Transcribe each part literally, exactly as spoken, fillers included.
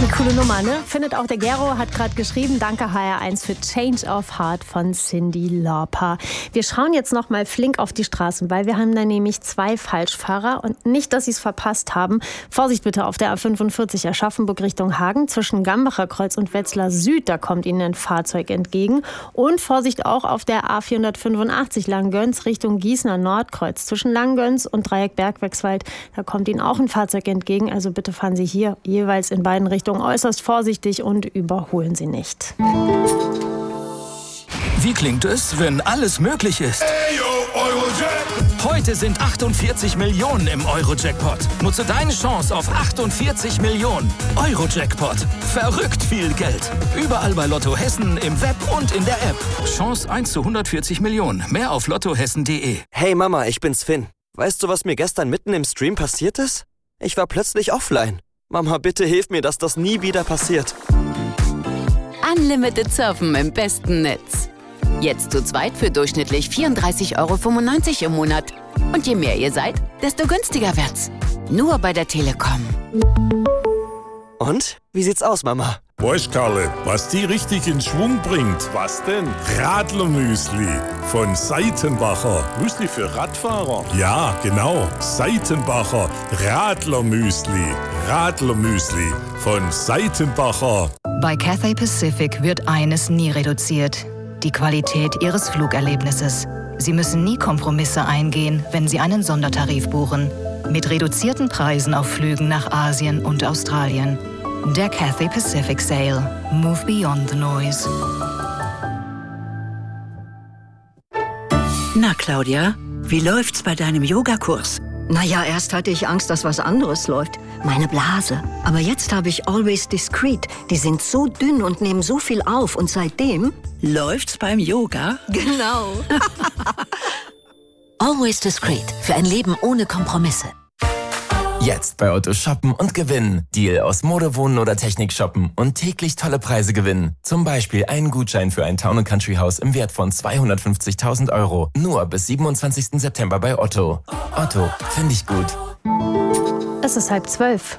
Eine coole Nummer, ne? Findet auch der Gero, hat gerade geschrieben. Danke H R eins für Change of Heart von Cyndi Lauper. Wir schauen jetzt noch mal flink auf die Straßen, weil wir haben da nämlich zwei Falschfahrer. Und nicht, dass sie es verpasst haben. Vorsicht bitte auf der A fünfundvierzig Aschaffenburg Richtung Hagen. Zwischen Gambacher Kreuz und Wetzlar Süd, da kommt Ihnen ein Fahrzeug entgegen. Und Vorsicht auch auf der A vierhundertfünfundachtzig Langgöns Richtung Gießener Nordkreuz. Zwischen Langgöns und Dreieck Bergwerkswald, da kommt Ihnen auch ein Fahrzeug entgegen. Also bitte fahren Sie hier jeweils in beiden Richtungen äußerst vorsichtig und überholen Sie nicht. Wie klingt es, wenn alles möglich ist? Heute sind achtundvierzig Millionen im Euro-Jackpot. Nutze deine Chance auf achtundvierzig Millionen. Euro-Jackpot. Verrückt viel Geld. Überall bei Lotto Hessen, im Web und in der App. Chance eins zu hundertvierzig Millionen. Mehr auf lottohessen punkt de. Hey Mama, ich bin's Finn. Weißt du, was mir gestern mitten im Stream passiert ist? Ich war plötzlich offline. Mama, bitte hilf mir, dass das nie wieder passiert. Unlimited Surfen im besten Netz. Jetzt zu zweit für durchschnittlich vierunddreißig Euro fünfundneunzig im Monat. Und je mehr ihr seid, desto günstiger wird's. Nur bei der Telekom. Und? Wie sieht's aus, Mama? Weißt, Karle, was die richtig in Schwung bringt? Was denn? Radlermüsli von Seitenbacher. Müsli für Radfahrer? Ja, genau. Seitenbacher Radlermüsli. Radlermüsli von Seitenbacher. Bei Cathay Pacific wird eines nie reduziert: die Qualität Ihres Flugerlebnisses. Sie müssen nie Kompromisse eingehen, wenn Sie einen Sondertarif buchen. Mit reduzierten Preisen auf Flügen nach Asien und Australien. Der Cathay Pacific Sale. Move beyond the noise. Na, Claudia, wie läuft's bei deinem Yogakurs? Naja, erst hatte ich Angst, dass was anderes läuft. Meine Blase. Aber jetzt habe ich Always Discreet. Die sind so dünn und nehmen so viel auf. Und seitdem... Läuft's beim Yoga? Genau. Always Discreet. Für ein Leben ohne Kompromisse. Jetzt bei Otto shoppen und gewinnen. Deal aus Mode, Wohnen oder Technik shoppen und täglich tolle Preise gewinnen. Zum Beispiel einen Gutschein für ein Town and Country Haus im Wert von zweihundertfünfzigtausend Euro. Nur bis siebenundzwanzigsten September bei Otto. Otto, finde ich gut. Es ist halb zwölf.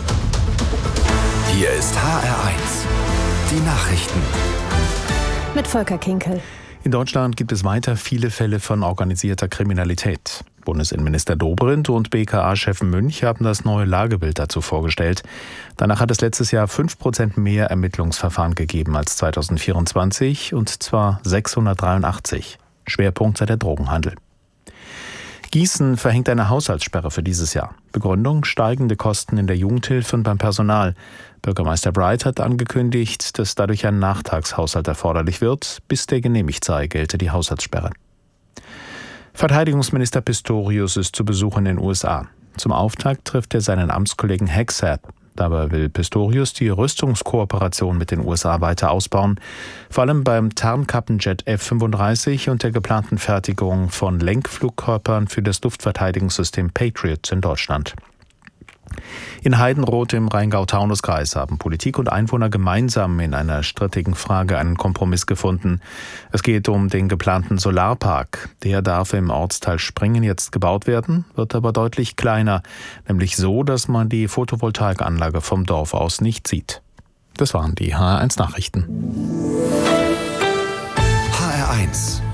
Hier ist H R eins. Die Nachrichten. Mit Volker Kinkel. In Deutschland gibt es weiter viele Fälle von organisierter Kriminalität. Bundesinnenminister Dobrindt und B K A-Chef Münch haben das neue Lagebild dazu vorgestellt. Danach hat es letztes Jahr fünf Prozent mehr Ermittlungsverfahren gegeben als zweitausendvierundzwanzig, und zwar sechshundertdreiundachtzig. Schwerpunkt sei der Drogenhandel. Gießen verhängt eine Haushaltssperre für dieses Jahr. Begründung: steigende Kosten in der Jugendhilfe und beim Personal. Bürgermeister Bright hat angekündigt, dass dadurch ein Nachtragshaushalt erforderlich wird. Bis der genehmigt sei, gelte die Haushaltssperre. Verteidigungsminister Pistorius ist zu Besuch in den U S A. Zum Auftakt trifft er seinen Amtskollegen Hegseth. Dabei will Pistorius die Rüstungskooperation mit den U S A weiter ausbauen, vor allem beim Tarnkappenjet F fünfunddreißig und der geplanten Fertigung von Lenkflugkörpern für das Luftverteidigungssystem Patriot in Deutschland. In Heidenroth im Rheingau-Taunus-Kreis haben Politik und Einwohner gemeinsam in einer strittigen Frage einen Kompromiss gefunden. Es geht um den geplanten Solarpark. Der darf im Ortsteil Springen jetzt gebaut werden, wird aber deutlich kleiner, nämlich so, dass man die Photovoltaikanlage vom Dorf aus nicht sieht. Das waren die H R eins Nachrichten. H R eins